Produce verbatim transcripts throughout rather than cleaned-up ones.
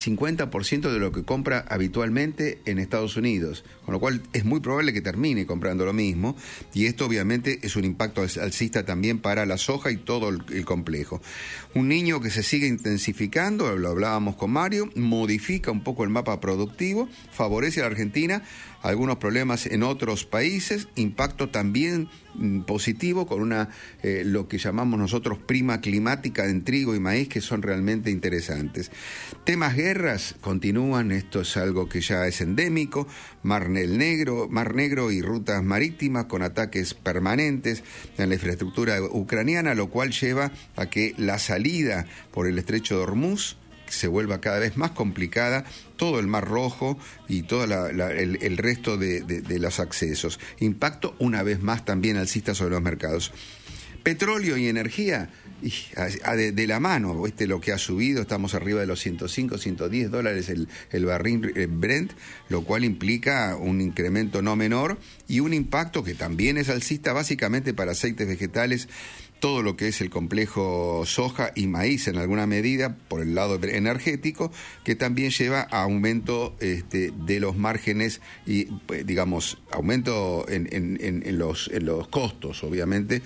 cincuenta por ciento de lo que compra habitualmente en Estados Unidos, con lo cual es muy probable que termine comprando lo mismo, y esto obviamente es un impacto alcista también para la soja y todo el, el complejo. Un niño que se sigue intensificando, lo hablábamos con Mario, modifica un poco el mapa productivo, favorece a la Argentina, algunos problemas en otros países, impacto también mm, positivo con una eh, lo que llamamos nosotros prima climática en trigo y maíz, que son realmente interesantes. Temas guerras continúan, esto es algo que ya es endémico, Mar Negro, Mar Negro y rutas marítimas con ataques permanentes en la infraestructura ucraniana, lo cual lleva a que la salida por el estrecho de Hormuz se vuelva cada vez más complicada, todo el Mar Rojo y todo la, la, el, el resto de, de, de los accesos. Impacto una vez más también alcista sobre los mercados. Petróleo y energía, y, a, a de, de la mano, ¿viste? Lo que ha subido, estamos arriba de los ciento cinco, ciento diez dólares el, el barril Brent, lo cual implica un incremento no menor y un impacto que también es alcista básicamente para aceites vegetales, todo lo que es el complejo soja y maíz en alguna medida por el lado energético, que también lleva a aumento este, de los márgenes y, digamos, aumento en, en, en, en, los, en los costos, obviamente,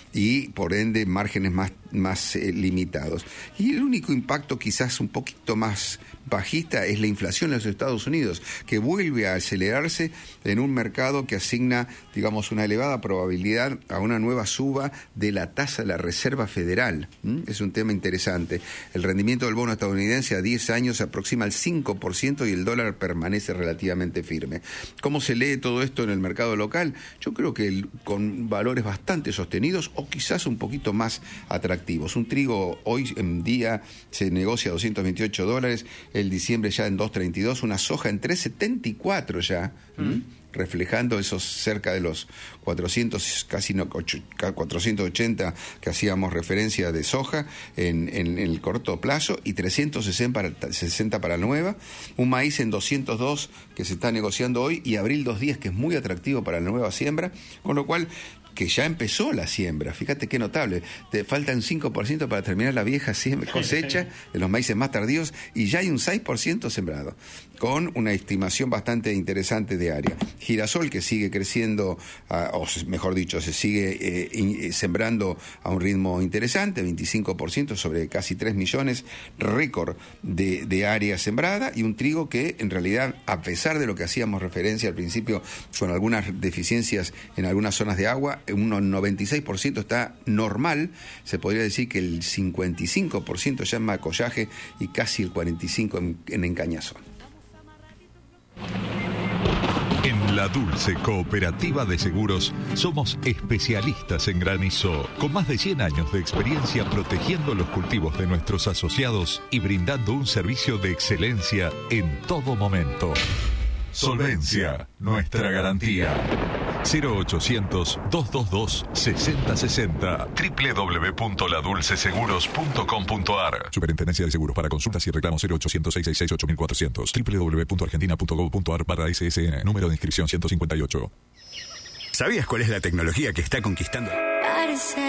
y por ende márgenes más, más eh, limitados. Y el único impacto quizás un poquito más bajista es la inflación en los Estados Unidos, que vuelve a acelerarse en un mercado que asigna, digamos, una elevada probabilidad a una nueva suba de la tasa de la Reserva Federal. ¿Mm? Es un tema interesante. El rendimiento del bono estadounidense a diez años se aproxima al cinco por ciento y el dólar permanece relativamente firme. ¿Cómo se lee todo esto en el mercado local? Yo creo que el, con valores bastante sostenidos o quizás un poquito más atractivos. Un trigo hoy en día se negocia a doscientos veintiocho dólares, el diciembre ya en doscientos treinta y dos, una soja en trescientos setenta y cuatro ya, mm. reflejando esos cerca de los cuatrocientos, casi no, cuatrocientos ochenta que hacíamos referencia de soja en, en, en el corto plazo, y trescientos sesenta para nueva, un maíz en doscientos dos que se está negociando hoy, y abril doscientos diez que es muy atractivo para la nueva siembra, con lo cual que ya empezó la siembra, fíjate qué notable, te faltan cinco por ciento para terminar la vieja cosecha de los maíces más tardíos y ya hay un seis por ciento sembrado, con una estimación bastante interesante de área. Girasol que sigue creciendo, uh, o mejor dicho, se sigue eh, in, sembrando a un ritmo interesante, veinticinco por ciento sobre casi tres millones, récord de, de área sembrada, y un trigo que en realidad, a pesar de lo que hacíamos referencia al principio, con algunas deficiencias en algunas zonas de agua, un noventa y seis por ciento está normal, se podría decir que el cincuenta y cinco por ciento ya en macollaje y casi el cuarenta y cinco por ciento en, en encañazón. En La Dulce Cooperativa de Seguros somos especialistas en granizo, con más de cien años de experiencia protegiendo los cultivos de nuestros asociados y brindando un servicio de excelencia en todo momento. Solvencia, nuestra garantía. cero ochocientos, doscientos veintidós, sesenta sesenta. doble u doble u doble u punto la dulce seguros punto com punto a r. Superintendencia de Seguros. Para consultas y reclamos cero ochocientos, seiscientos sesenta y seis, ocho mil cuatrocientos. doble u doble u doble u punto argentina punto gov punto a r barra S S N. Número de inscripción ciento cincuenta y ocho. ¿Sabías cuál es la tecnología que está conquistando?